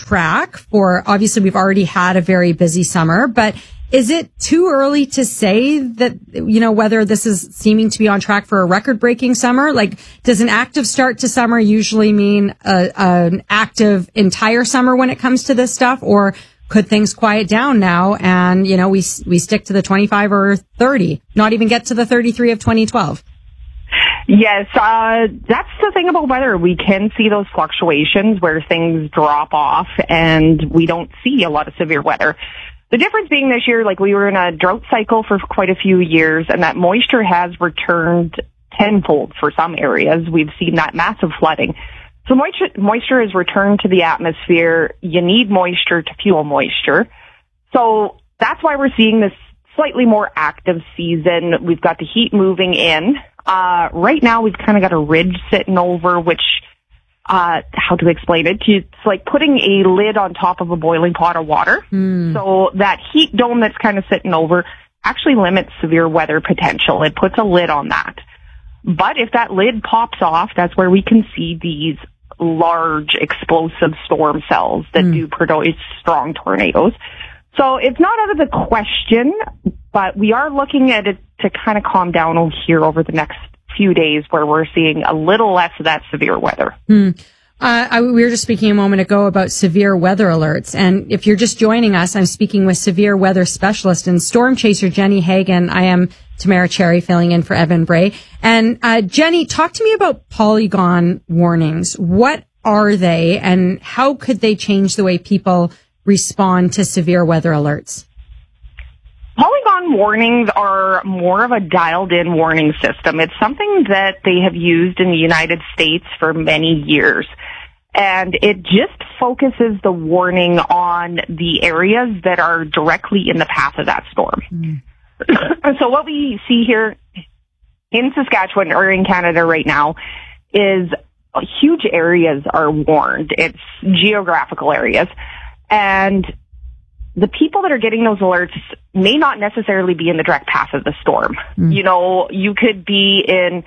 track for, obviously we've already had a very busy summer, but is it too early to say that, whether this is seeming to be on track for a record-breaking summer? Like, does an active start to summer usually mean an active entire summer when it comes to this stuff? Or could things quiet down now and, we stick to the 25 or 30, not even get to the 33 of 2012? Yes, that's the thing about weather. We can see those fluctuations where things drop off and we don't see a lot of severe weather. The difference being this year, like we were in a drought cycle for quite a few years, and that moisture has returned tenfold for some areas. We've seen that massive flooding. So moisture has returned to the atmosphere. You need moisture to fuel moisture. So that's why we're seeing this slightly more active season. We've got the heat moving in. Right now we've kind of got a ridge sitting over, which how to explain it? It's like putting a lid on top of a boiling pot of water. So that heat dome that's kind of sitting over actually limits severe weather potential. It puts a lid on that. But if that lid pops off, that's where we can see these large explosive storm cells that do produce strong tornadoes. So it's not out of the question, but we are looking at it to kind of calm down here over the next few days where we're seeing a little less of that severe weather. We were just speaking a moment ago about severe weather alerts. And if you're just joining us, I'm speaking with severe weather specialist and storm chaser Jenny Hagen. I am Tamara Cherry filling in for Evan Bray. And Jenny, talk to me about polygon warnings. What are they and how could they change the way people respond to severe weather alerts? Polygon warnings are more of a dialed-in warning system. It's something that they have used in the United States for many years. And it just focuses the warning on the areas that are directly in the path of that storm. So what we see here in Saskatchewan or in Canada right now is huge areas are warned. It's geographical areas. And the people that are getting those alerts may not necessarily be in the direct path of the storm. You could be in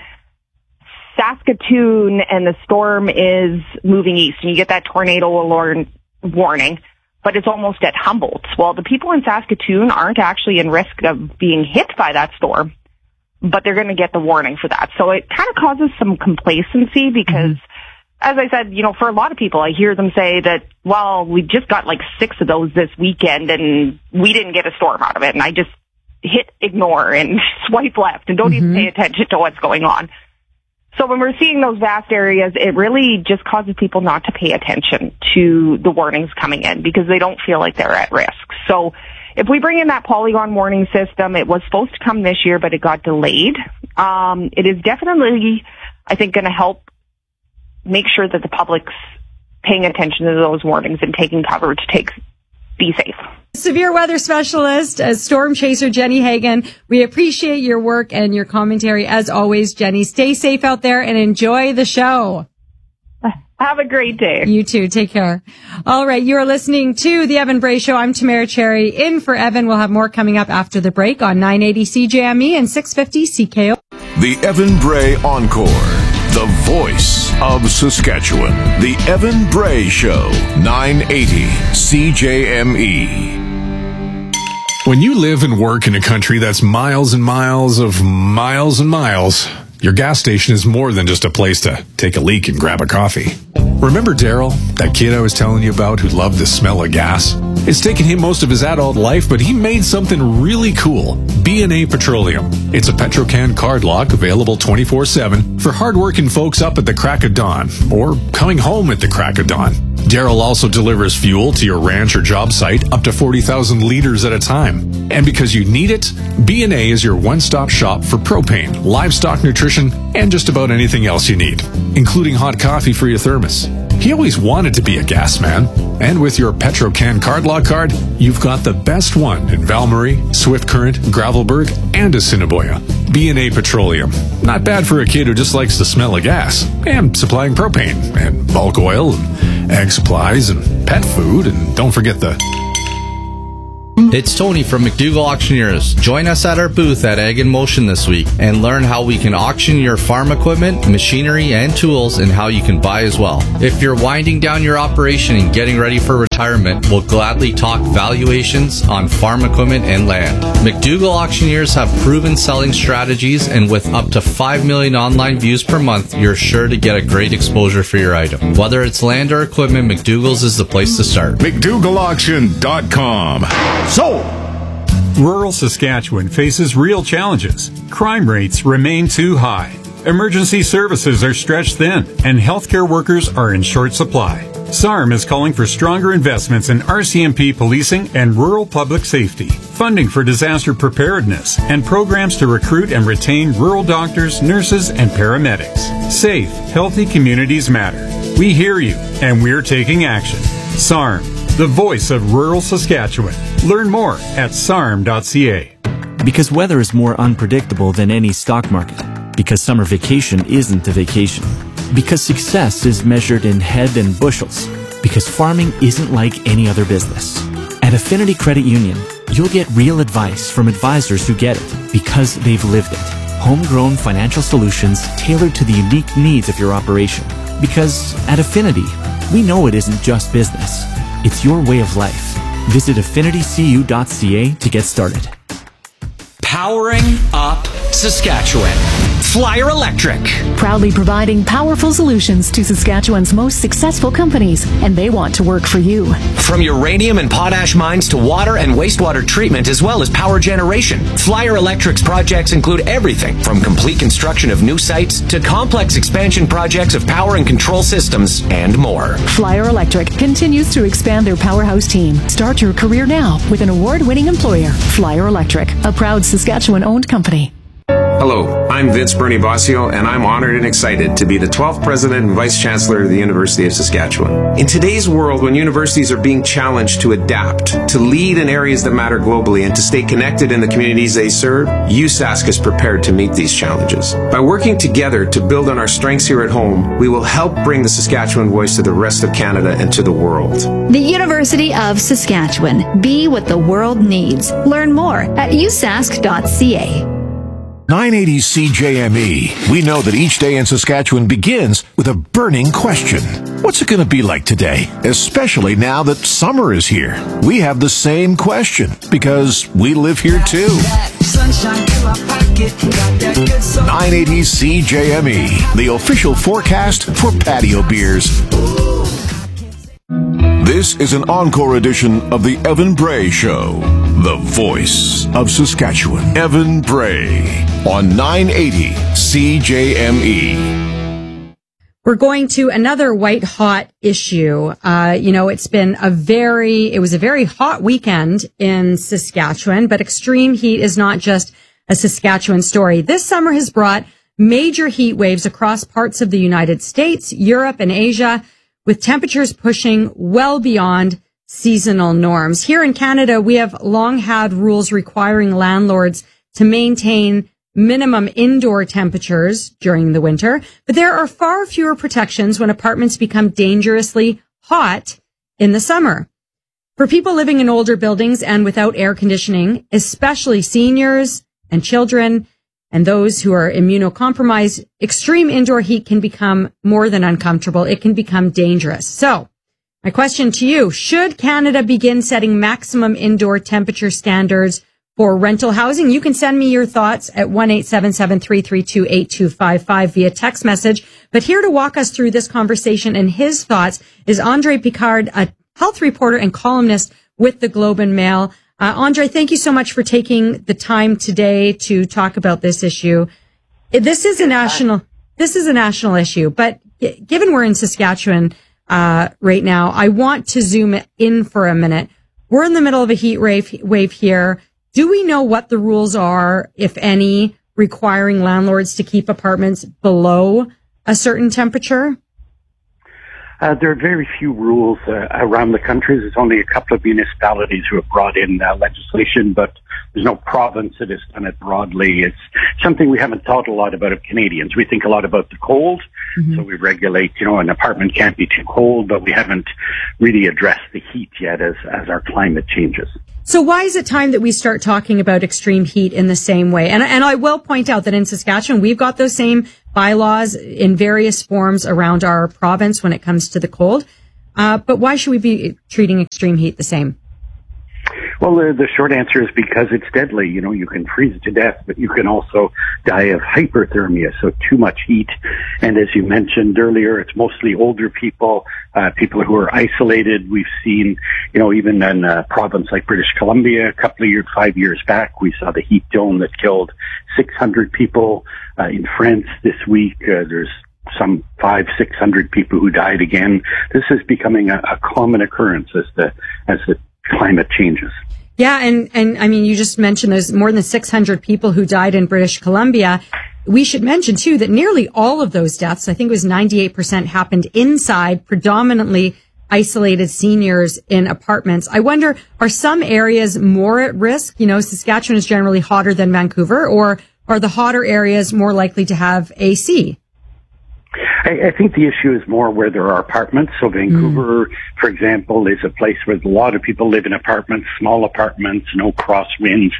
Saskatoon and the storm is moving east and you get that tornado alert warning, but it's almost at Humboldt. Well, the people in Saskatoon aren't actually in risk of being hit by that storm, but they're going to get the warning for that. So it kind of causes some complacency because as I said, for a lot of people, I hear them say that, well, we just got like 6 of those this weekend and we didn't get a storm out of it. And I just hit ignore and swipe left and don't even pay attention to what's going on. So when we're seeing those vast areas, it really just causes people not to pay attention to the warnings coming in because they don't feel like they're at risk. So if we bring in that polygon warning system, it was supposed to come this year, but it got delayed. It is definitely, I think, going to help make sure that the public's paying attention to those warnings and taking cover to be safe. Severe weather specialist, storm chaser Jenny Hagen. We appreciate your work and your commentary as always, Jenny. Stay safe out there and enjoy the show. Have a great day. You too. Take care. All right. You are listening to The Evan Bray Show. I'm Tamara Cherry in for Evan. We'll have more coming up after the break on 980 CJME and 650 CKO. The Evan Bray Encore. The voice of Saskatchewan. The Evan Bray Show. 980 CJME. When you live and work in a country that's miles and miles of miles and miles, your gas station is more than just a place to take a leak and grab a coffee. Remember Daryl, that kid I was telling you about who loved the smell of gas? It's taken him most of his adult life, but he made something really cool. B&A Petroleum. It's a Petrocan card lock available 24/7 for hardworking folks up at the crack of dawn or coming home at the crack of dawn. Daryl also delivers fuel to your ranch or job site up to 40,000 liters at a time. And because you need it, B&A is your one-stop shop for propane, livestock nutrition, and just about anything else you need, including hot coffee for your thermos. He always wanted to be a gas man, and with your Petrocan card lock card, you've got the best one in Valmarie, Swift Current, Gravelburg, and Assiniboia. B&A Petroleum. Not bad for a kid who just likes the smell of gas, and supplying propane, and bulk oil, and egg supplies, and pet food, and don't forget the It's Tony from McDougall Auctioneers. Join us at our booth at Ag in Motion this week and learn how we can auction your farm equipment, machinery, and tools, and how you can buy as well. If you're winding down your operation and getting ready for retirement, we'll gladly talk valuations on farm equipment and land. McDougall Auctioneers have proven selling strategies, and with up to 5 million online views per month, you're sure to get a great exposure for your item. Whether it's land or equipment, McDougall's is the place to start. McDougallAuction.com. Sold! Rural Saskatchewan faces real challenges. Crime rates remain too high. Emergency services are stretched thin, and healthcare workers are in short supply. SARM is calling for stronger investments in RCMP policing and rural public safety, funding for disaster preparedness, and programs to recruit and retain rural doctors, nurses, and paramedics. Safe, healthy communities matter. We hear you, and we're taking action. SARM, the voice of rural Saskatchewan. Learn more at sarm.ca. Because weather is more unpredictable than any stock market. Because summer vacation isn't a vacation. Because success is measured in head and bushels. Because farming isn't like any other business. At Affinity Credit Union, you'll get real advice from advisors who get it because they've lived it. Homegrown financial solutions tailored to the unique needs of your operation. Because at Affinity, we know it isn't just business. It's your way of life. Visit affinitycu.ca to get started. Powering up Saskatchewan. Flyer Electric. Proudly providing powerful solutions to Saskatchewan's most successful companies, and they want to work for you. From uranium and potash mines to water and wastewater treatment, as well as power generation, Flyer Electric's projects include everything from complete construction of new sites to complex expansion projects of power and control systems and more. Flyer Electric continues to expand their powerhouse team. Start your career now with an award-winning employer. Flyer Electric, a proud Saskatchewan-owned company. Hello, I'm Vince Bernie Bossio, and I'm honored and excited to be the 12th President and Vice Chancellor of the University of Saskatchewan. In today's world, when universities are being challenged to adapt, to lead in areas that matter globally, and to stay connected in the communities they serve, USask is prepared to meet these challenges. By working together to build on our strengths here at home, we will help bring the Saskatchewan voice to the rest of Canada and to the world. The University of Saskatchewan. Be what the world needs. Learn more at usask.ca. 980 CJME. We know that each day in Saskatchewan begins with a burning question. What's it going to be like today? Especially now that summer is here. We have the same question because we live here too. 980 CJME, the official forecast for patio beers. This is an encore edition of the Evan Bray Show, the voice of Saskatchewan. Evan Bray on 980 CJME. We're going to another white hot issue. It was a very hot weekend in Saskatchewan, but extreme heat is not just a Saskatchewan story. This summer has brought major heat waves across parts of the United States, Europe, and Asia, with temperatures pushing well beyond seasonal norms. Here in Canada, we have long had rules requiring landlords to maintain minimum indoor temperatures during the winter, but there are far fewer protections when apartments become dangerously hot in the summer. For people living in older buildings and without air conditioning, especially seniors and children, and those who are immunocompromised, extreme indoor heat can become more than uncomfortable. It can become dangerous. So, my question to you, should Canada begin setting maximum indoor temperature standards for rental housing? You can send me your thoughts at 1-877-332-8255 via text message. But here to walk us through this conversation and his thoughts is Andre Picard, a health reporter and columnist with the Globe and Mail. Andre, thank you so much for taking the time today to talk about this issue. This is a national issue, but given we're in Saskatchewan right now, I want to zoom in for a minute. We're in the middle of a heat wave here. Do we know what the rules are, if any, requiring landlords to keep apartments below a certain temperature? There are very few rules around the country. There's only a couple of municipalities who have brought in legislation, but there's no province that has done it broadly. It's something we haven't thought a lot about of Canadians. We think a lot about the cold, so we regulate, an apartment can't be too cold, but we haven't really addressed the heat yet as our climate changes. So why is it time that we start talking about extreme heat in the same way? And I will point out that in Saskatchewan, we've got those same bylaws in various forms around our province when it comes to the cold. But why should we be treating extreme heat the same? Well, the short answer is because it's deadly. You know, you can freeze to death, but you can also die of hyperthermia, so too much heat. And as you mentioned earlier, it's mostly older people, people who are isolated. We've seen, you know, even in a province like British Columbia, 5 years back, we saw the heat dome that killed 600 people. In France this week, there's some 500-600 people who died again. This is becoming a common occurrence as the climate changes. Yeah, and I mean, you just mentioned there's more than 600 people who died in British Columbia. We should mention, too, that nearly all of those deaths, I think it was 98%, happened inside predominantly isolated seniors in apartments. I wonder, are some areas more at risk? You know, Saskatchewan is generally hotter than Vancouver, or are the hotter areas more likely to have AC? I think the issue is more where there are apartments. So Vancouver, for example, is a place where a lot of people live in apartments, small apartments, no crosswinds.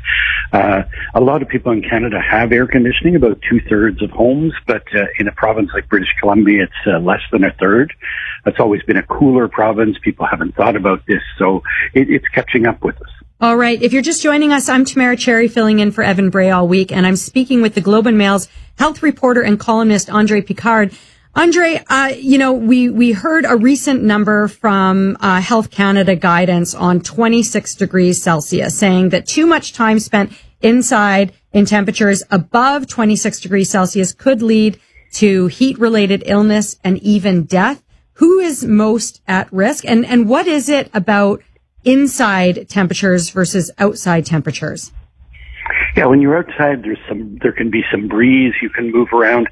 A lot of people in Canada have air conditioning, about 2/3 of homes, but in a province like British Columbia, it's less than a third. It's always been a cooler province. People haven't thought about this, so it's catching up with us. All right. If you're just joining us, I'm Tamara Cherry, filling in for Evan Bray all week, and I'm speaking with the Globe and Mail's health reporter and columnist, Andre Picard. Andre, we heard a recent number from Health Canada guidance on 26 degrees Celsius, saying that too much time spent inside in temperatures above 26 degrees Celsius could lead to heat-related illness and even death. Who is most at risk? And what is it about inside temperatures versus outside temperatures? Yeah, when you're outside, there can be some breeze. You can move around.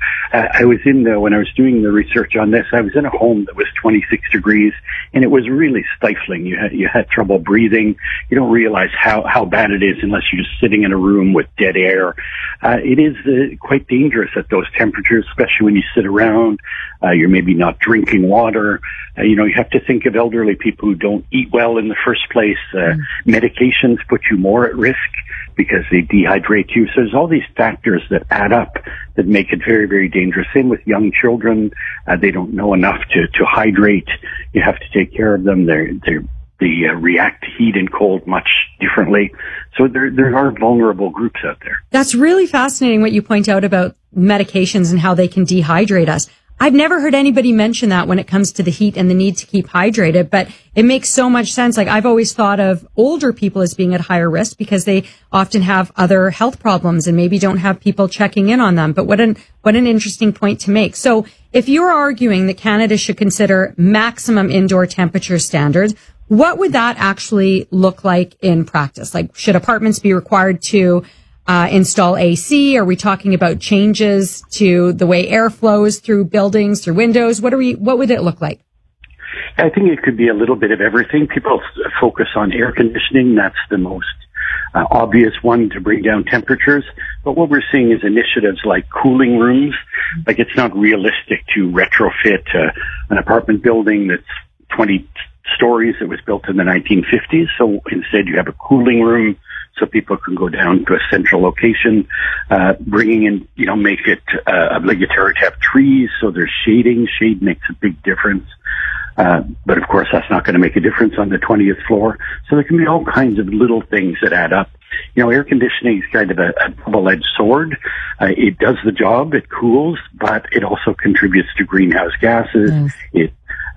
When I was doing the research on this, I was in a home that was 26 degrees, and it was really stifling. You had trouble breathing. You don't realize how bad it is unless you're just sitting in a room with dead air. It is quite dangerous at those temperatures, especially when you sit around. You're maybe not drinking water. You have to think of elderly people who don't eat well in the first place. Medications put you more at risk because they dehydrate you. So there's all these factors that add up that make it very, very dangerous. Same with young children. They don't know enough to hydrate. You have to take care of them. They react to heat and cold much differently. So there are vulnerable groups out there. That's really fascinating what you point out about medications and how they can dehydrate us. I've never heard anybody mention that when it comes to the heat and the need to keep hydrated, but it makes so much sense. Like, I've always thought of older people as being at higher risk because they often have other health problems and maybe don't have people checking in on them. But what an interesting point to make. So if you're arguing that Canada should consider maximum indoor temperature standards, what would that actually look like in practice? Like, should apartments be required to install AC? Are we talking about changes to the way air flows through buildings, through windows? What would it look like? I think it could be a little bit of everything. People focus on air conditioning. That's the most obvious one to bring down temperatures. But what we're seeing is initiatives like cooling rooms. Like, it's not realistic to retrofit an apartment building that's 20 stories that was built in the 1950s. So instead you have a cooling room so people can go down to a central location, bringing in, make it obligatory to have trees so there's shading. Shade makes a big difference. But of course that's not going to make a difference on the 20th floor. So there can be all kinds of little things that add up. Air conditioning is kind of a double-edged sword. It does the job, it cools, but it also contributes to greenhouse gases. Yes. It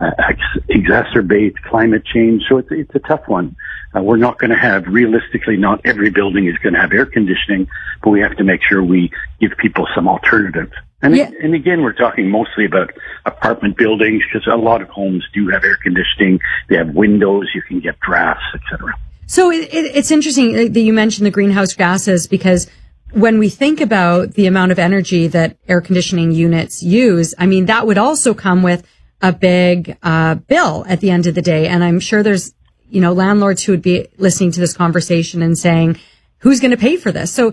exacerbates climate change. So it's a tough one. We're not going to have, realistically, not every building is going to have air conditioning, but we have to make sure we give people some alternatives. And again, we're talking mostly about apartment buildings because a lot of homes do have air conditioning. They have windows, you can get drafts, etc. So it's interesting that you mentioned the greenhouse gases, because when we think about the amount of energy that air conditioning units use, I mean, that would also come with a big bill at the end of the day. And I'm sure there's, landlords who would be listening to this conversation and saying, who's going to pay for this? So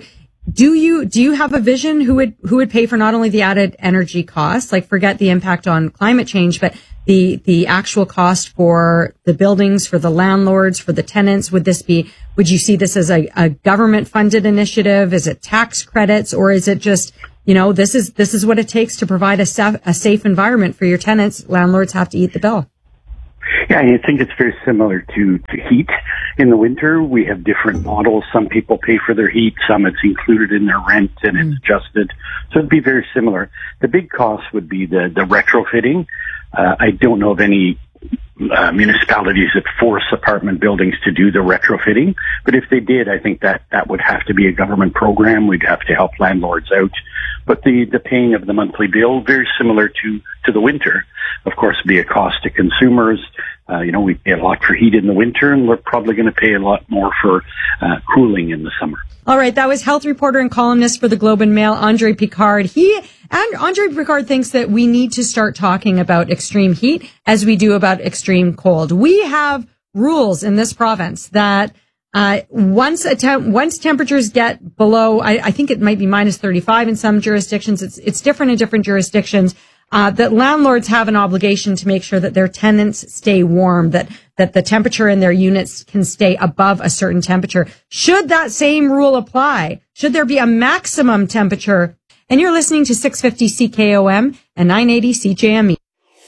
do you have a vision who would pay for not only the added energy costs, like forget the impact on climate change, but the actual cost for the buildings, for the landlords, for the tenants? Would you see this as a government funded initiative? Is it tax credits, or is it just, this is what it takes to provide a safe environment for your tenants? Landlords have to eat the bill. Yeah, I think it's very similar to heat. In the winter, we have different models. Some people pay for their heat, some it's included in their rent and it's adjusted. So it'd be very similar. The big cost would be the retrofitting. I don't know of any municipalities that force apartment buildings to do the retrofitting, but if they did, I think that would have to be a government program. We'd have to help landlords out. But the paying of the monthly bill, very similar to the winter, of course, would be a cost to consumers. We pay a lot for heat in the winter, and we're probably going to pay a lot more for cooling in the summer. All right, that was health reporter and columnist for the Globe and Mail, Andre Picard. Andre Picard thinks that we need to start talking about extreme heat as we do about extreme cold. We have rules in this province that once temperatures get below, I think it might be minus 35 in some jurisdictions. It's different in different jurisdictions. That landlords have an obligation to make sure that their tenants stay warm, that the temperature in their units can stay above a certain temperature. Should that same rule apply? Should there be a maximum temperature? And you're listening to 650 CKOM and 980 CJME.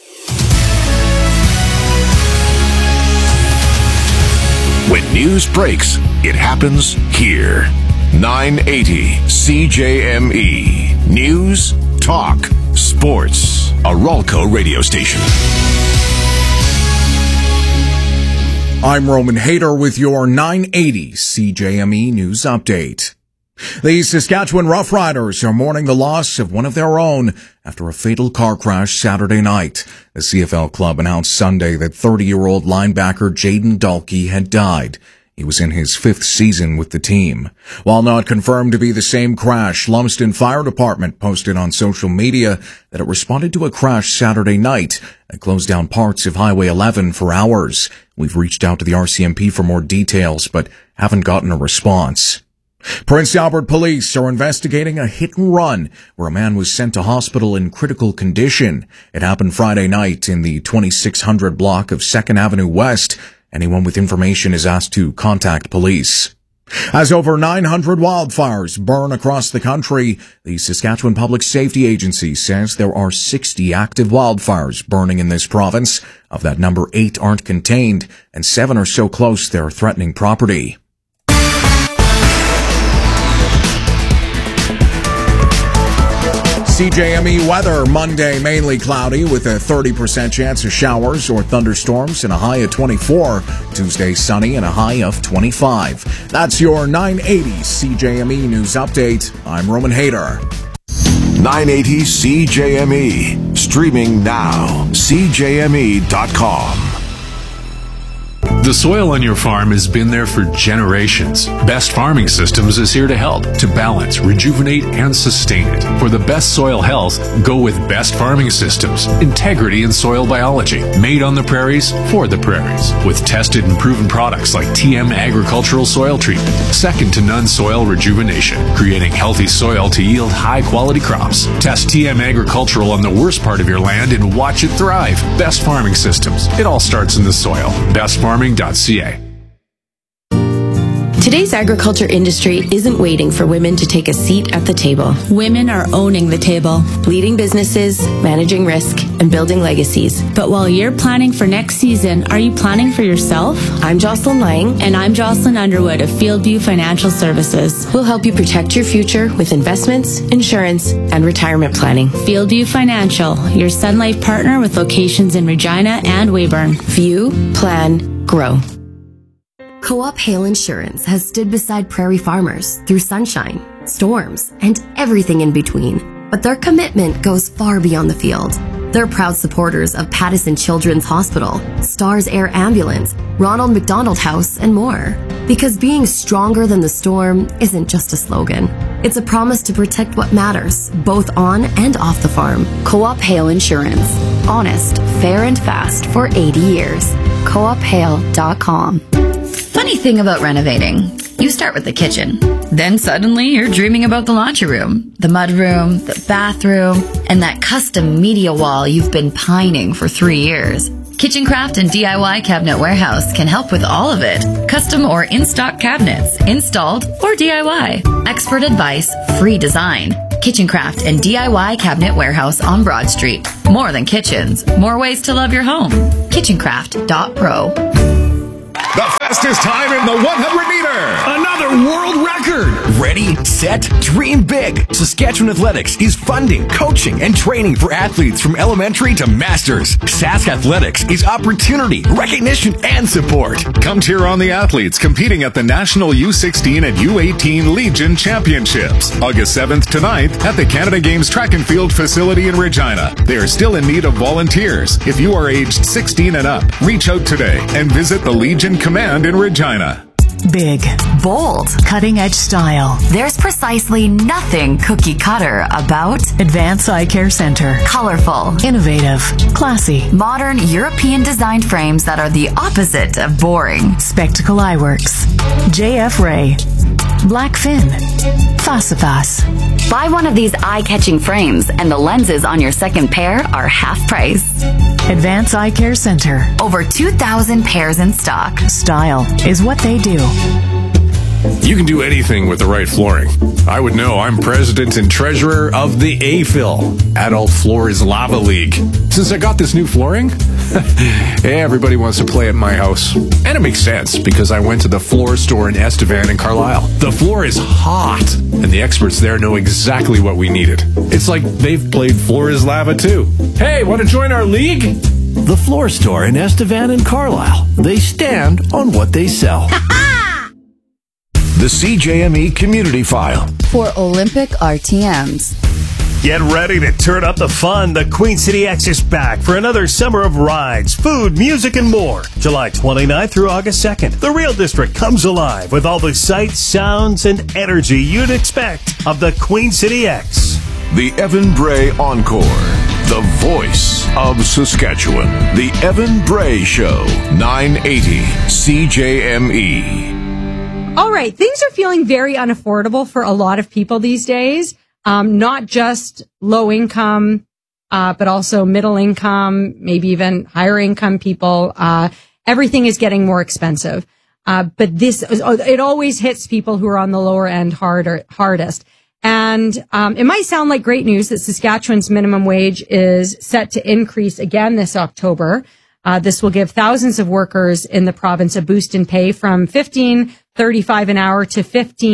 When news breaks, it happens here. 980 CJME. News, talk, sports. A Ralco radio station. I'm Roman Hader with your 980 CJME News Update. The Saskatchewan Roughriders are mourning the loss of one of their own after a fatal car crash Saturday night. The CFL club announced Sunday that 30-year-old linebacker Jaden Dalkey had died. He was in his 5th season with the team. While not confirmed to be the same crash, Lumsden Fire Department posted on social media that it responded to a crash Saturday night that closed down parts of Highway 11 for hours. We've reached out to the RCMP for more details, but haven't gotten a response. Prince Albert police are investigating a hit and run where a man was sent to hospital in critical condition. It happened Friday night in the 2600 block of 2nd Avenue West. Anyone with information is asked to contact police. As over 900 wildfires burn across the country, the Saskatchewan Public Safety Agency says there are 60 active wildfires burning in this province. Of that number, 8 aren't contained, and 7 are so close they're threatening property. CJME weather, Monday mainly cloudy with a 30% chance of showers or thunderstorms and a high of 24. Tuesday sunny and a high of 25. That's your 980 CJME News Update. I'm Roman Hader. 980 CJME. Streaming now. CJME.com. The soil on your farm has been there for generations. Best Farming Systems is here to help, to balance, rejuvenate, and sustain it. For the best soil health, go with Best Farming Systems. Integrity in soil biology. Made on the prairies, for the prairies. With tested and proven products like TM Agricultural Soil Treatment. Second to none soil rejuvenation. Creating healthy soil to yield high-quality crops. Test TM Agricultural on the worst part of your land and watch it thrive. Best Farming Systems. It all starts in the soil. BestFarming.ca. Today's agriculture industry isn't waiting for women to take a seat at the table. Women are owning the table, leading businesses, managing risk, and building legacies. But while you're planning for next season, are you planning for yourself? I'm Jocelyn Lang. And I'm Jocelyn Underwood of Fieldview Financial Services. We'll help you protect your future with investments, insurance, and retirement planning. Fieldview Financial, your Sun Life partner with locations in Regina and Weyburn. View, plan, grow. Co-op Hail Insurance has stood beside prairie farmers through sunshine, storms, and everything in between. But their commitment goes far beyond the field. They're proud supporters of Pattison Children's Hospital, Stars Air Ambulance, Ronald McDonald House, and more. Because being stronger than the storm isn't just a slogan. It's a promise to protect what matters, both on and off the farm. Co-op Hail Insurance. Honest, fair, and fast for 80 years. CoopHail.com. Funny thing about renovating. You start with the kitchen. Then suddenly you're dreaming about the laundry room, the mudroom, the bathroom, and that custom media wall you've been pining for 3 years. Kitchencraft and DIY Cabinet Warehouse can help with all of it. Custom or in-stock cabinets, installed or DIY. Expert advice, free design. Kitchencraft and DIY Cabinet Warehouse on Broad Street. More than kitchens, more ways to love your home. Kitchencraft.pro. The fastest time in the 100-meter. Another world record. Ready, set, dream big. Saskatchewan Athletics is funding, coaching, and training for athletes from elementary to masters. Sask Athletics is opportunity, recognition, and support. Come cheer on the athletes competing at the National U16 and U18 Legion Championships. August 7th to 9th at the Canada Games Track and Field facility in Regina. They are still in need of volunteers. If you are aged 16 and up, reach out today and visit the Legion Command in Regina. Big, bold, cutting-edge style. There's precisely nothing cookie cutter about Advance Eye Care Center. Colorful, innovative, classy, modern European designed frames that are the opposite of boring. Spectacle Eyeworks, JF Ray, Blackfin, Fasifas. Buy one of these eye-catching frames and the lenses on your second pair are half price. Advance Eye Care Center. Over 2,000 pairs in stock. Style is what they do. You can do anything with the right flooring. I would know. I'm president and treasurer of the AFIL, Adult Floors Lava League. Since I got this new flooring, everybody wants to play at my house. And it makes sense because I went to the floor store in Estevan and Carlisle. The floor is hot, and the experts there know exactly what we needed. It's like they've played Floor is Lava too. Hey, want to join our league? The floor store in Estevan and Carlisle. They stand on what they sell. The CJME Community File. For Olympic RTMs. Get ready to turn up the fun. The Queen City X is back for another summer of rides, food, music, and more. July 29th through August 2nd. The Real District comes alive with all the sights, sounds, and energy you'd expect of the Queen City X. The Evan Bray Encore. The voice of Saskatchewan. The Evan Bray Show. 980 CJME. All right. Things are feeling very unaffordable for a lot of people these days. Not just low income, but also middle income, maybe even higher income people. Everything is getting more expensive. But it always hits people who are on the lower end hardest. And, it might sound like great news that Saskatchewan's minimum wage is set to increase again this October. This will give thousands of workers in the province a boost in pay from $15.35 an hour to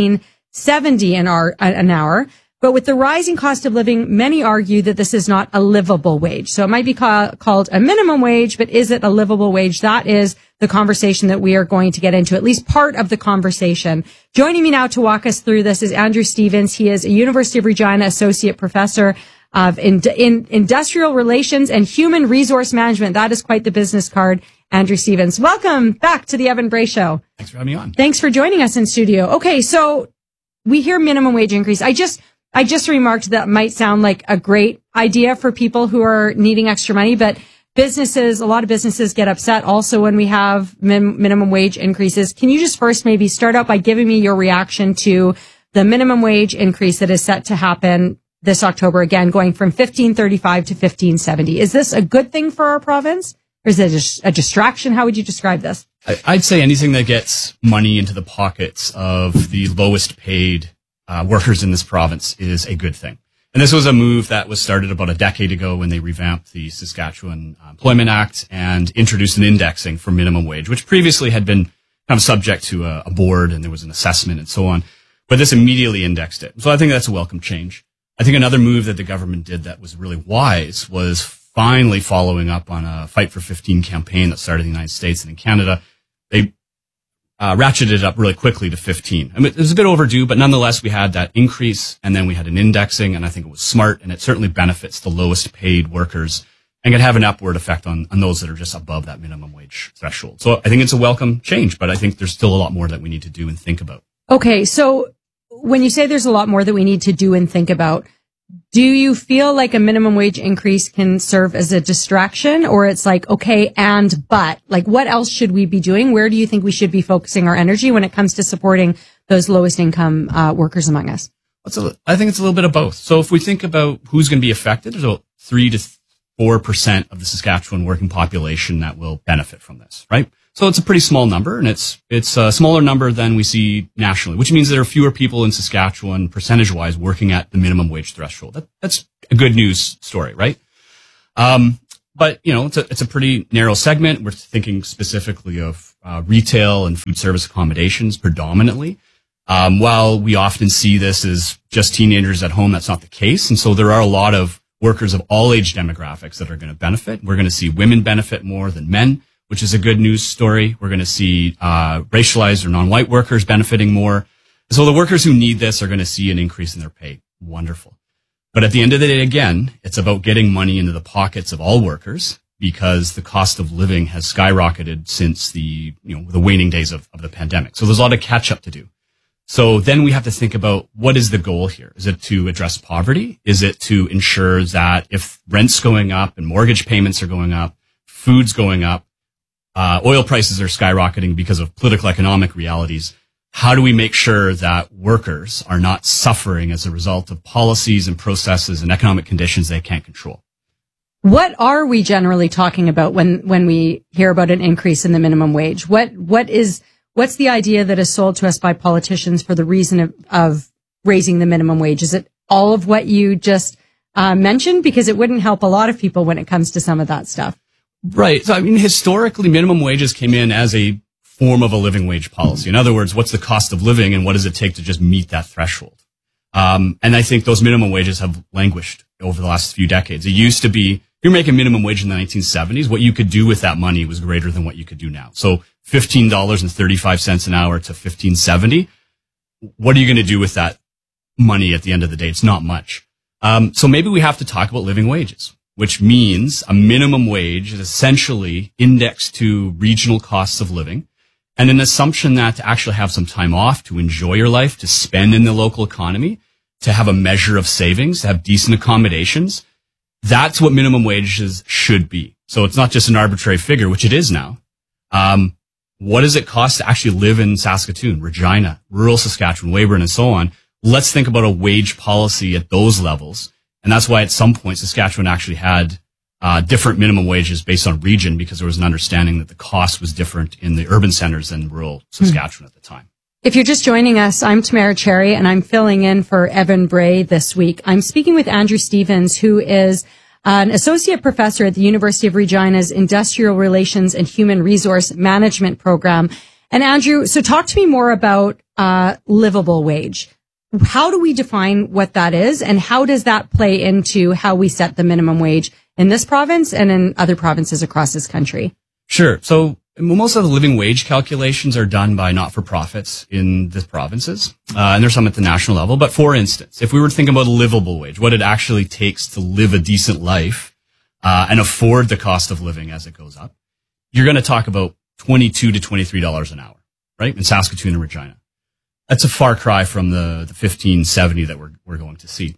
$15.70 an hour. But with the rising cost of living, many argue that this is not a livable wage. So it might be called a minimum wage, but is it a livable wage? That is the conversation that we are going to get into, at least part of the conversation. Joining me now to walk us through this is Andrew Stevens. He is a University of Regina Associate Professor of Industrial Relations and Human Resource Management. That is quite the business card. Andrew Stevens, welcome back to the Evan Bray Show. Thanks for having me on. Thanks for joining us in studio. Okay, so we hear minimum wage increase. I just remarked that might sound like a great idea for people who are needing extra money, but a lot of businesses get upset also when we have minimum wage increases. Can you just first maybe start out by giving me your reaction to the minimum wage increase that is set to happen this October, again, going from $15.35 to $15.70? Is this a good thing for our province, or is it a distraction? How would you describe this? I'd say anything that gets money into the pockets of the lowest paid workers in this province is a good thing. And this was a move that was started about a decade ago when they revamped the Saskatchewan Employment Act and introduced an indexing for minimum wage, which previously had been kind of subject to a board, and there was an assessment and so on. But this immediately indexed it. So I think that's a welcome change. I think another move that the government did that was really wise was finally following up on a Fight for 15 campaign that started in the United States and in Canada. They ratcheted it up really quickly to 15. I mean, it was a bit overdue, but nonetheless, we had that increase, and then we had an indexing, and I think it was smart, and it certainly benefits the lowest paid workers and can have an upward effect on those that are just above that minimum wage threshold. So I think it's a welcome change, but I think there's still a lot more that we need to do and think about. Okay, so when you say there's a lot more that we need to do and think about, do you feel like a minimum wage increase can serve as a distraction, or it's like, okay, but like what else should we be doing? Where do you think we should be focusing our energy when it comes to supporting those lowest income workers among us? I think it's a little bit of both. So if we think about who's going to be affected, there's about 3 to 4% of the Saskatchewan working population that will benefit from this, right? So it's a pretty small number, and it's a smaller number than we see nationally, which means there are fewer people in Saskatchewan percentage-wise working at the minimum wage threshold. That's a good news story, right? But it's a pretty narrow segment. We're thinking specifically of retail and food service accommodations predominantly. While we often see this as just teenagers at home, that's not the case. And so there are a lot of workers of all age demographics that are going to benefit. We're going to see women benefit more than men, which is a good news story. We're going to see racialized or non-white workers benefiting more. So the workers who need this are going to see an increase in their pay. Wonderful. But at the end of the day, again, it's about getting money into the pockets of all workers because the cost of living has skyrocketed since the waning days of the pandemic. So there's a lot of catch up to do. So then we have to think about what is the goal here? Is it to address poverty? Is it to ensure that if rent's going up and mortgage payments are going up, food's going up, oil prices are skyrocketing because of political economic realities, how do we make sure that workers are not suffering as a result of policies and processes and economic conditions they can't control? What are we generally talking about when we hear about an increase in the minimum wage? What's the idea that is sold to us by politicians for the reason of raising the minimum wage? Is it all of what you just mentioned? Because it wouldn't help a lot of people when it comes to some of that stuff. Right. So, historically, minimum wages came in as a form of a living wage policy. In other words, what's the cost of living and what does it take to just meet that threshold? And I think those minimum wages have languished over the last few decades. It used to be, you're making minimum wage in the 1970s. What you could do with that money was greater than what you could do now. So $15.35 an hour to $15.70. What are you going to do with that money at the end of the day? It's not much. So maybe we have to talk about living wages, which means a minimum wage is essentially indexed to regional costs of living and an assumption that to actually have some time off, to enjoy your life, to spend in the local economy, to have a measure of savings, to have decent accommodations. That's what minimum wages should be. So it's not just an arbitrary figure, which it is now. What does it cost to actually live in Saskatoon, Regina, rural Saskatchewan, Weyburn, and so on? Let's think about a wage policy at those levels. And that's why at some point Saskatchewan actually had different minimum wages based on region because there was an understanding that the cost was different in the urban centers than rural Saskatchewan at the time. If you're just joining us, I'm Tamara Cherry, and I'm filling in for Evan Bray this week. I'm speaking with Andrew Stevens, who is an associate professor at the University of Regina's Industrial Relations and Human Resource Management program. And Andrew, so talk to me more about livable wage. How do we define what that is, and how does that play into how we set the minimum wage in this province and in other provinces across this country? Sure. So most of the living wage calculations are done by not-for-profits in the provinces, and there's some at the national level. But for instance, if we were to think about a livable wage, what it actually takes to live a decent life and afford the cost of living as it goes up, you're going to talk about $22 to $23 an hour, right, in Saskatoon and Regina. That's a far cry from the $15.70 that we're going to see.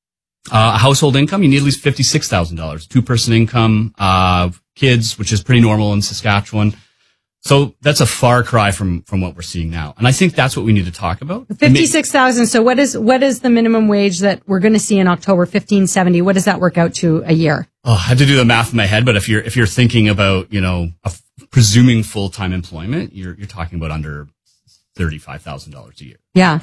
A household income, you need at least $56,000. Two-person income, kids, which is pretty normal in Saskatchewan. So that's a far cry from what we're seeing now. And I think that's what we need to talk about. 56,000. So what is the minimum wage that we're going to see in October? $15.70. What does that work out to a year? Oh, I have to do the math in my head, but if you're thinking about, presuming full-time employment, you're talking about under $35,000 a year. Yeah.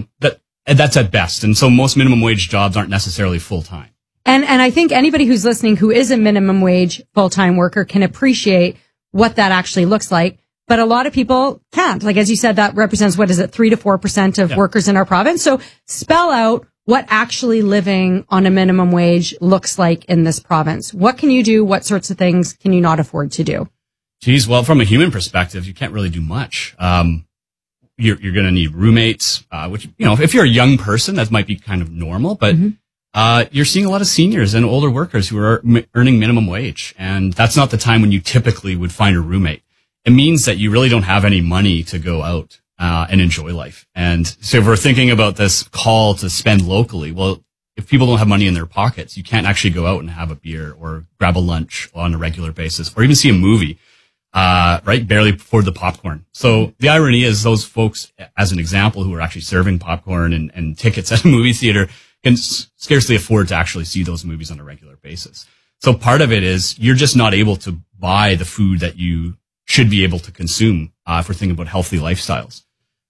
That's at best. And so most minimum wage jobs aren't necessarily full-time. And I think anybody who's listening who is a minimum wage full-time worker can appreciate what that actually looks like. But a lot of people can't. Like, as you said, that represents, 3 to 4% of workers in our province. So spell out what actually living on a minimum wage looks like in this province. What can you do? What sorts of things can you not afford to do? Geez, well, from a human perspective, you can't really do much. You're going to need roommates, which, if you're a young person, that might be kind of normal, but you're seeing a lot of seniors and older workers who are earning minimum wage. And that's not the time when you typically would find a roommate. It means that you really don't have any money to go out and enjoy life. And so if we're thinking about this call to spend locally, well, if people don't have money in their pockets, you can't actually go out and have a beer or grab a lunch on a regular basis or even see a movie. right? Barely afford the popcorn. So the irony is those folks, as an example, who are actually serving popcorn and tickets at a movie theater can scarcely afford to actually see those movies on a regular basis. So part of it is you're just not able to buy the food that you should be able to consume, if we're thinking about healthy lifestyles.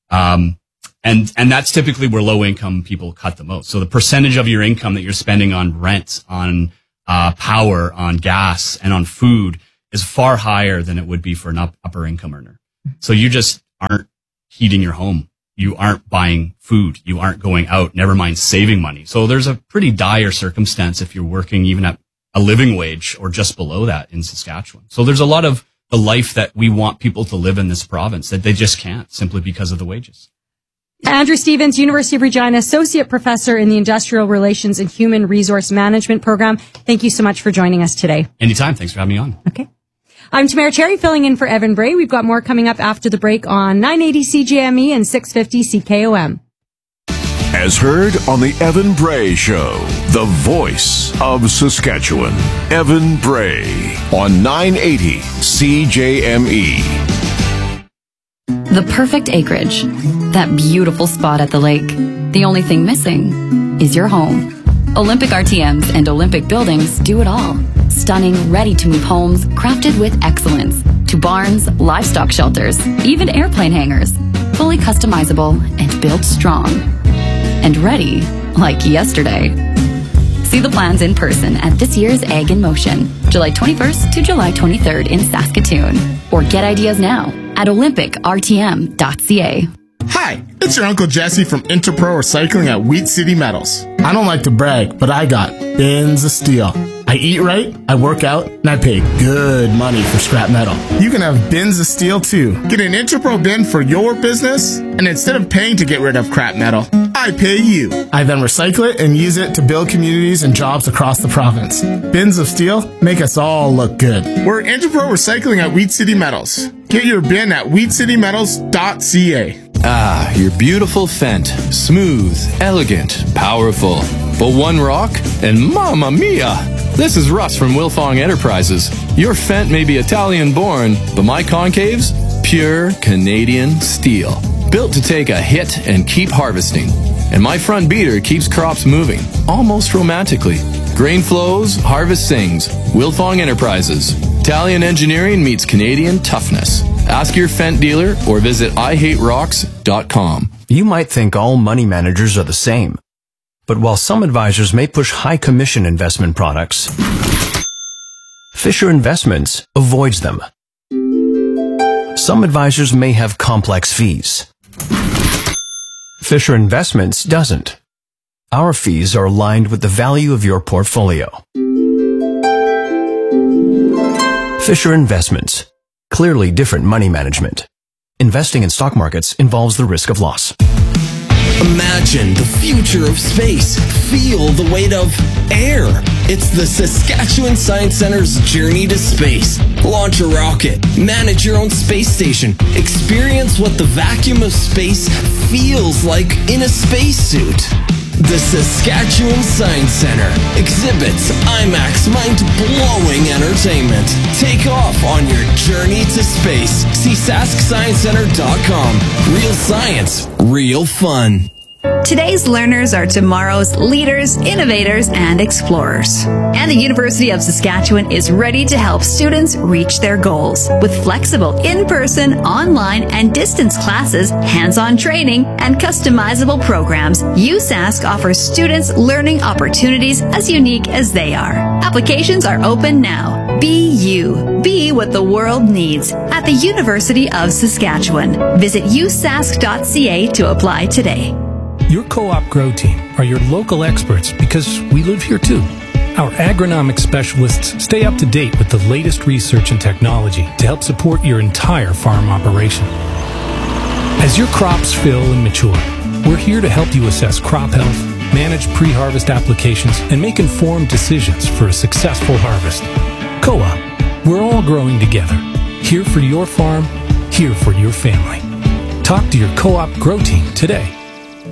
And that's typically where low income people cut the most. So the percentage of your income that you're spending on rent, on power, on gas, and on food is far higher than it would be for an upper income earner. So you just aren't heating your home. You aren't buying food. You aren't going out, never mind saving money. So there's a pretty dire circumstance if you're working even at a living wage or just below that in Saskatchewan. So there's a lot of the life that we want people to live in this province that they just can't simply because of the wages. Andrew Stevens, University of Regina, Associate Professor in the Industrial Relations and Human Resource Management Program. Thank you so much for joining us today. Anytime. Thanks for having me on. Okay. I'm Tamara Cherry filling in for Evan Bray. We've got more coming up after the break on 980 CJME and 650 CKOM. As heard on the Evan Bray Show, the voice of Saskatchewan. Evan Bray on 980 CJME. The perfect acreage. That beautiful spot at the lake. The only thing missing is your home. Olympic RTMs and Olympic buildings do it all. Stunning, ready-to-move homes crafted with excellence. To barns, livestock shelters, even airplane hangars. Fully customizable and built strong. And ready like yesterday. See the plans in person at this year's Ag in Motion, July 21st to July 23rd in Saskatoon. Or get ideas now at olympicrtm.ca. Hi, it's your Uncle Jesse from Interpro Recycling at Wheat City Metals. I don't like to brag, but I got bins of steel. I eat right, I work out, and I pay good money for scrap metal. You can have bins of steel too. Get an Interpro bin for your business, and instead of paying to get rid of crap metal, I pay you. I then recycle it and use it to build communities and jobs across the province. Bins of steel make us all look good. We're Interpro Recycling at Wheat City Metals. Get your bin at wheatcitymetals.ca. Ah, your beautiful Fendt. Smooth, elegant, powerful. But one rock, and mamma mia! This is Russ from Wilfong Enterprises. Your Fendt may be Italian-born, but my concaves? Pure Canadian steel. Built to take a hit and keep harvesting. And my front beater keeps crops moving, almost romantically. Grain flows, harvest sings. Wilfong Enterprises. Italian engineering meets Canadian toughness. Ask your Fendt dealer or visit IHateRocks.com. You might think all money managers are the same. But while some advisors may push high commission investment products, Fisher Investments avoids them. Some advisors may have complex fees. Fisher Investments doesn't. Our fees are aligned with the value of your portfolio. Fisher Investments. Clearly different money management. Investing in stock markets involves the risk of loss. Imagine the future of space. Feel the weight of air. It's the Saskatchewan Science Center's Journey to Space. Launch a rocket. Manage your own space station. Experience what the vacuum of space feels like in a spacesuit. The Saskatchewan Science Center. Exhibits, IMAX, mind-blowing entertainment. Take off on your journey to space. See SaskScienceCenter.com. Real science, real fun. Today's learners are tomorrow's leaders, innovators, and explorers. And the University of Saskatchewan is ready to help students reach their goals. With flexible in-person, online, and distance classes, hands-on training, and customizable programs, USask offers students learning opportunities as unique as they are. Applications are open now. Be you. Be what the world needs at the University of Saskatchewan. Visit usask.ca to apply today. Your Co-op Grow team are your local experts because we live here too. Our agronomic specialists stay up to date with the latest research and technology to help support your entire farm operation. As your crops fill and mature, we're here to help you assess crop health, manage pre-harvest applications, and make informed decisions for a successful harvest. Co-op, we're all growing together. Here for your farm, here for your family. Talk to your Co-op Grow team today.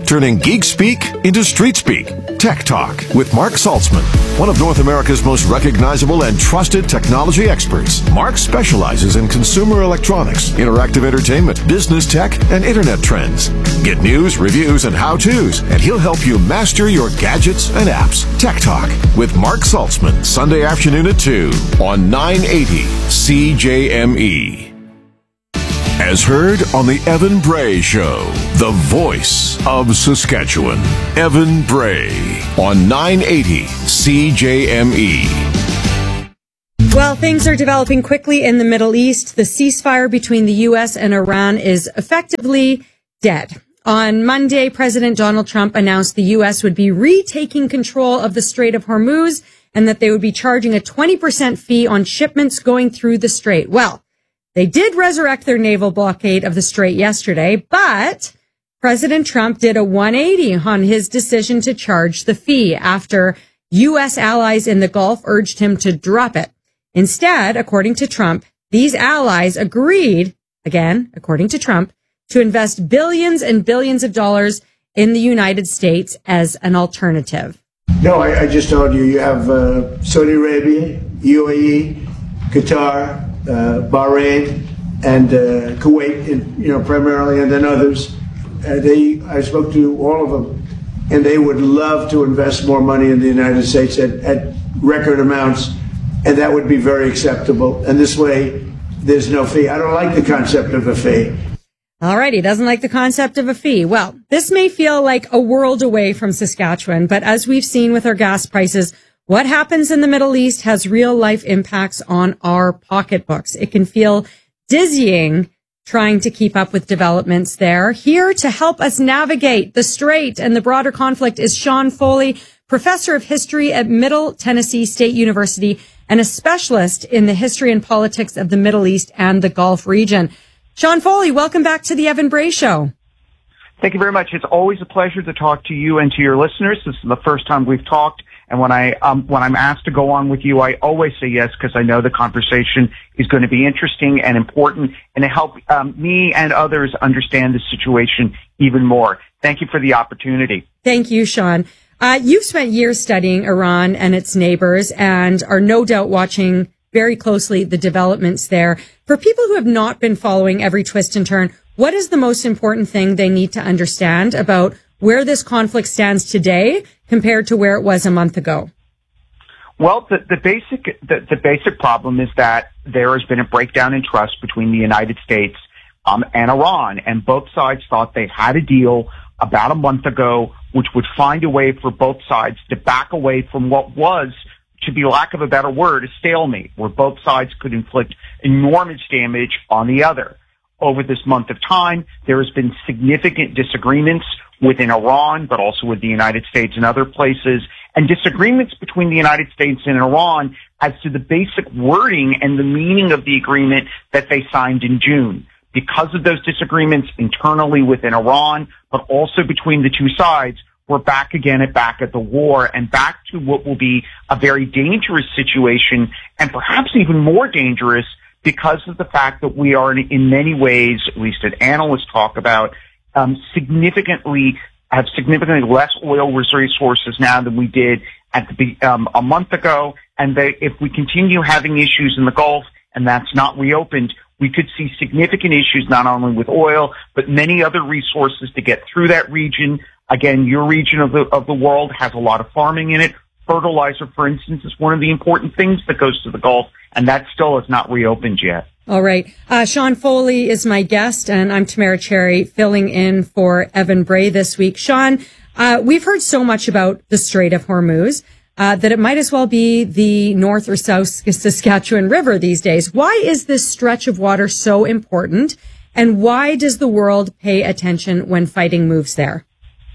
turning geek speak into street speak. Tech Talk with Mark Saltzman, one of North America's most recognizable and trusted technology experts. Mark specializes in consumer electronics, interactive entertainment, business tech, and internet trends. Get news, reviews, and how-tos, and he'll help you master your gadgets and apps. Tech Talk with Mark Saltzman, Sunday afternoon at 2 on 980 CJME. As heard on the Evan Bray Show, the voice of Saskatchewan. Evan Bray on 980 CJME. Well, things are developing quickly in the Middle East. The ceasefire between the U.S. and Iran is effectively dead. On Monday, President Donald Trump announced the U.S. would be retaking control of the Strait of Hormuz and that they would be charging a 20% fee on shipments going through the strait. Well, they did resurrect their naval blockade of the strait yesterday, but President Trump did a 180 on his decision to charge the fee after U.S. allies in the Gulf urged him to drop it. Instead, according to Trump, these allies agreed, again, according to Trump, to invest billions and billions of dollars in the United States as an alternative. No, I just told you, you have Saudi Arabia, UAE, Qatar, Bahrain, and Kuwait, primarily, and then others. I spoke to all of them, and they would love to invest more money in the United States at record amounts, and that would be very acceptable. And this way, there's no fee. I don't like the concept of a fee. All right, he doesn't like the concept of a fee. Well, this may feel like a world away from Saskatchewan, but as we've seen with our gas prices, what happens in the Middle East has real life impacts on our pocketbooks. It can feel dizzying trying to keep up with developments there. Here to help us navigate the strait and the broader conflict is Sean Foley, professor of history at Middle Tennessee State University and a specialist in the history and politics of the Middle East and the Gulf region. Sean Foley, welcome back to the Evan Bray Show. Thank you very much. It's always a pleasure to talk to you and to your listeners. This is the first time we've talked. And when I'm asked to go on with you, I always say yes, because I know the conversation is going to be interesting and important and to help me and others understand the situation even more. Thank you for the opportunity. Thank you, Sean. You've spent years studying Iran and its neighbors and are no doubt watching very closely the developments there. For people who have not been following every twist and turn, what is the most important thing they need to understand about where this conflict stands today compared to where it was a month ago? Well, the basic problem is that there has been a breakdown in trust between the United States and Iran, and both sides thought they had a deal about a month ago which would find a way for both sides to back away from what was, to be lack of a better word, a stalemate, where both sides could inflict enormous damage on the other. Over this month of time, there has been significant disagreements within Iran, but also with the United States and other places, and disagreements between the United States and Iran as to the basic wording and the meaning of the agreement that they signed in June. Because of those disagreements internally within Iran, but also between the two sides, we're back at the war and back to what will be a very dangerous situation, and perhaps even more dangerous because of the fact that we are in many ways, at least as analysts talk about, significantly less oil resources now than we did at a month ago. And if we continue having issues in the Gulf and that's not reopened, we could see significant issues not only with oil, but many other resources to get through that region. Again, your region of the world has a lot of farming in it. Fertilizer, for instance, is one of the important things that goes to the Gulf, and that still is not reopened yet. All right. Sean Foley is my guest, and I'm Tamara Cherry, filling in for Evan Bray this week. Sean, we've heard so much about the Strait of Hormuz that it might as well be the North or South Saskatchewan River these days. Why is this stretch of water so important, and why does the world pay attention when fighting moves there?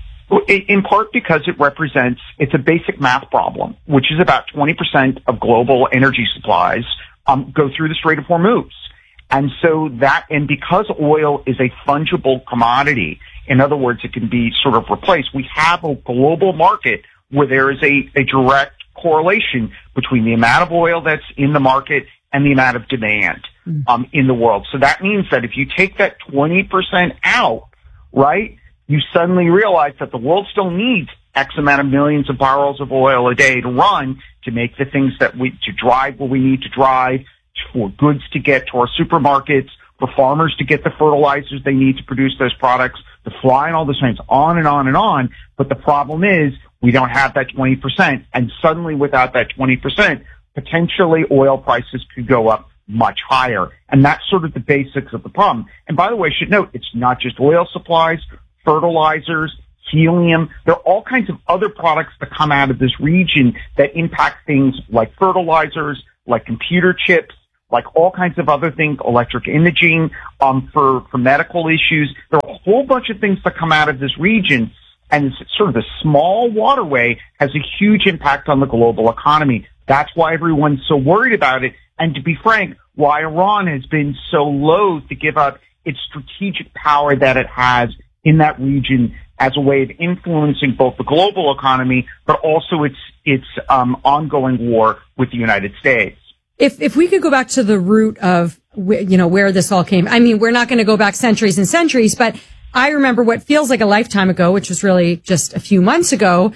In part because it's a basic math problem, which is about 20% of global energy supplies go through the Strait of Hormuz. And because oil is a fungible commodity, in other words, it can be sort of replaced, we have a global market where there is a direct correlation between the amount of oil that's in the market and the amount of demand in the world. So that means that if you take that 20% out, right, you suddenly realize that the world still needs X amount of millions of barrels of oil a day to run, to make the things to drive what we need to drive, for goods to get to our supermarkets, for farmers to get the fertilizers they need to produce those products, to fly and all those things, on and on and on. But the problem is we don't have that 20%. And suddenly without that 20%, potentially oil prices could go up much higher. And that's sort of the basics of the problem. And by the way, I should note, it's not just oil supplies, fertilizers, helium. There are all kinds of other products that come out of this region that impact things like fertilizers, like computer chips, like all kinds of other things, electric imaging, for medical issues. There are a whole bunch of things that come out of this region, and sort of the small waterway has a huge impact on the global economy. That's why everyone's so worried about it. And to be frank, why Iran has been so loath to give up its strategic power that it has in that region as a way of influencing both the global economy, but also its ongoing war with the United States. If we could go back to the root of, where this all came, I mean, we're not going to go back centuries and centuries, but I remember what feels like a lifetime ago, which was really just a few months ago.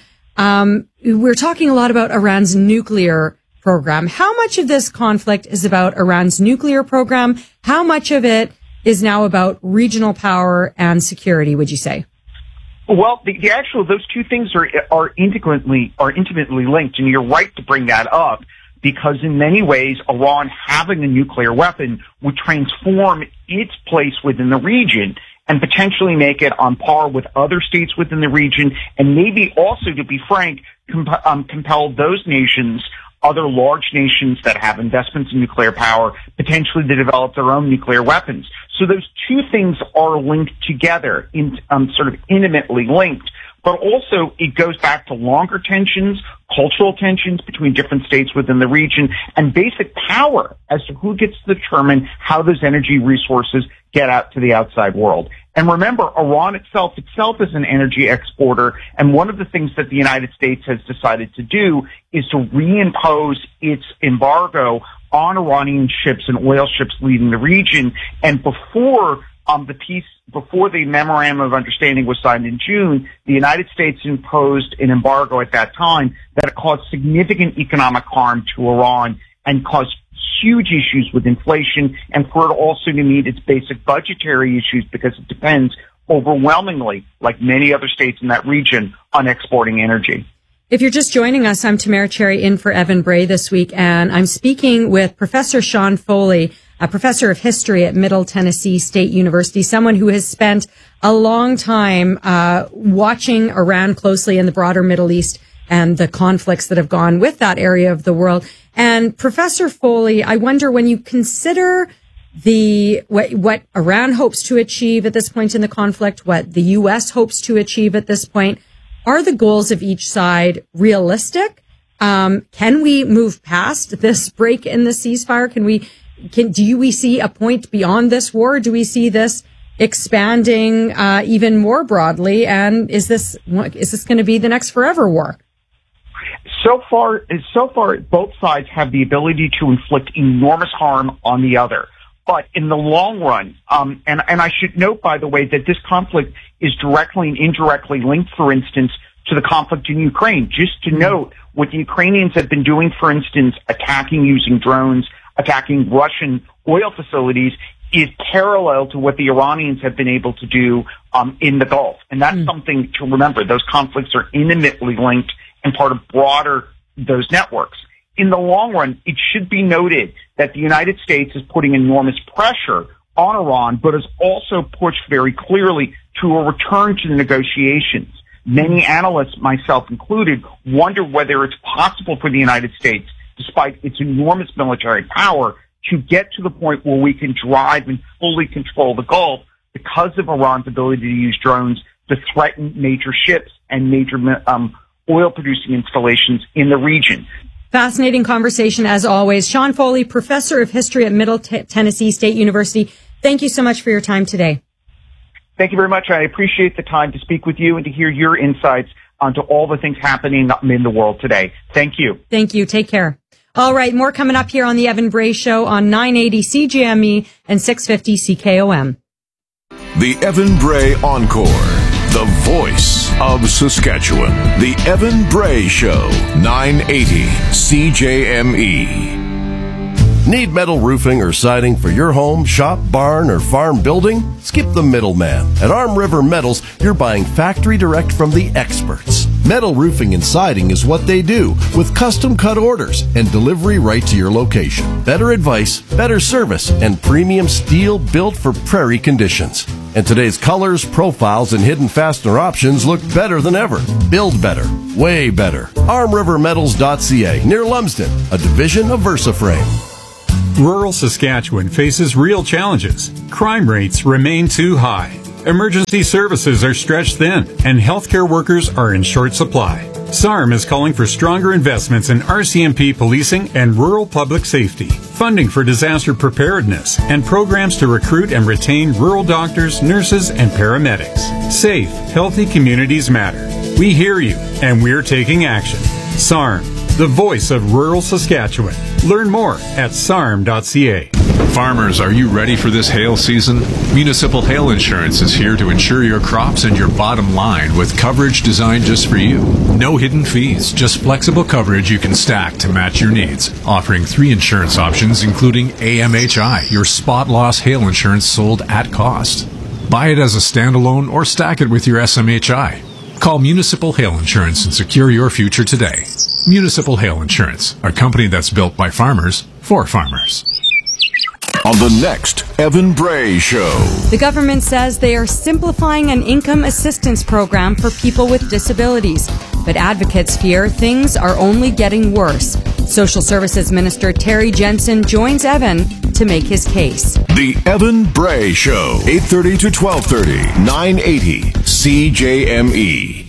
We're talking a lot about Iran's nuclear program. How much of this conflict is about Iran's nuclear program? How much of it is now about regional power and security, would you say? Well, those two things are intimately linked, and you're right to bring that up, because in many ways, Iran having a nuclear weapon would transform its place within the region and potentially make it on par with other states within the region, and maybe also, to be frank, compel those nations, other large nations that have investments in nuclear power, potentially to develop their own nuclear weapons. So those two things are linked together, sort of intimately linked. But also, it goes back to longer tensions, cultural tensions between different states within the region, and basic power as to who gets to determine how those energy resources get out to the outside world. And remember, Iran itself is an energy exporter, and one of the things that the United States has decided to do is to reimpose its embargo on Iranian ships and oil ships leaving the region. And before the memorandum of understanding was signed in June, the United States imposed an embargo at that time that caused significant economic harm to Iran and caused huge issues with inflation, and for it also to meet its basic budgetary issues, because it depends overwhelmingly, like many other states in that region, on exporting energy. If you're just joining us, I'm Tamara Cherry in for Evan Bray this week, and I'm speaking with Professor Sean Foley, a professor of history at Middle Tennessee State University, someone who has spent a long time watching Iran closely in the broader Middle East and the conflicts that have gone with that area of the world. And Professor Foley, I wonder, when you consider what Iran hopes to achieve at this point in the conflict, what the U.S. hopes to achieve at this point, are the goals of each side realistic? Can we move past this break in the ceasefire? Do we see a point beyond this war? Do we see this expanding even more broadly? And is this going to be the next forever war? So far, both sides have the ability to inflict enormous harm on the other. But in the long run, and I should note, by the way, that this conflict is directly and indirectly linked, for instance, to the conflict in Ukraine. Just to note, what the Ukrainians have been doing, for instance, attacking using drones, attacking Russian oil facilities, is parallel to what the Iranians have been able to do in the Gulf. And that's something to remember. Those conflicts are intimately linked and part of those networks. In the long run, it should be noted that the United States is putting enormous pressure on Iran, but has also pushed very clearly to a return to the negotiations. Many analysts, myself included, wonder whether it's possible for the United States, despite its enormous military power, to get to the point where we can drive and fully control the Gulf because of Iran's ability to use drones to threaten major ships and major oil-producing installations in the region. Fascinating conversation, as always. Sean Foley, professor of history at Middle Tennessee State University. Thank you so much for your time today. Thank you very much. I appreciate the time to speak with you and to hear your insights onto all the things happening in the world today. Thank you. Thank you. Take care. All right. More coming up here on the Evan Bray Show on 980 CJME and 650 CKOM. The Evan Bray Encore. the voice of Saskatchewan. The Evan Bray Show, 980 CJME. Need metal roofing or siding for your home, shop, barn, or farm building? Skip the middleman. At Arm River Metals, you're buying factory direct from the experts. Metal roofing and siding is what they do, with custom cut orders and delivery right to your location. Better advice, better service, and premium steel built for prairie conditions. And today's colors, profiles, and hidden fastener options look better than ever. Build better. Way better. ArmRiverMetals.ca, near Lumsden, a division of VersaFrame. Rural Saskatchewan faces real challenges. Crime rates remain too high. Emergency services are stretched thin, and healthcare workers are in short supply. SARM is calling for stronger investments in RCMP policing and rural public safety, funding for disaster preparedness, and programs to recruit and retain rural doctors, nurses, and paramedics. Safe, healthy communities matter. We hear you, and we're taking action. SARM, the voice of rural Saskatchewan. Learn more at sarm.ca. Farmers, are you ready for this hail season? Municipal Hail Insurance is here to insure your crops and your bottom line with coverage designed just for you. No hidden fees, just flexible coverage you can stack to match your needs. Offering 3 insurance options, including AMHI, your spot loss hail insurance sold at cost. Buy it as a standalone or stack it with your SMHI. Call Municipal Hail Insurance and secure your future today. Municipal Hail Insurance, a company that's built by farmers for farmers. On the next Evan Bray Show. The government says they are simplifying an income assistance program for people with disabilities, but advocates fear things are only getting worse. Social Services Minister Terry Jensen joins Evan to make his case. The Evan Bray Show, 8:30 to 12:30, 980 CJME.